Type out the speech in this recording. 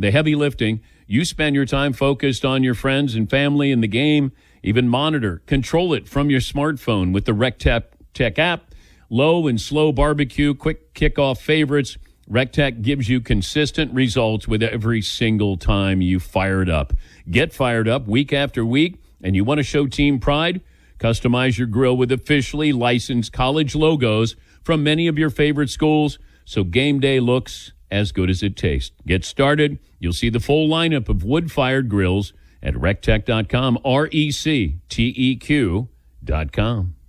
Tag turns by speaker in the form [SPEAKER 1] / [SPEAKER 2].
[SPEAKER 1] the heavy lifting. You spend your time focused on your friends and family in the game. Even monitor, control it from your smartphone with the RecTech app. Low and slow barbecue, quick kickoff favorites. RecTech gives you consistent results with every single time you fire it up. Get fired up week after week, and you want to show team pride? Customize your grill with officially licensed college logos from many of your favorite schools, so game day looks as good as it tastes. Get started. You'll see the full lineup of wood-fired grills at rectech.com, RecTeq.com.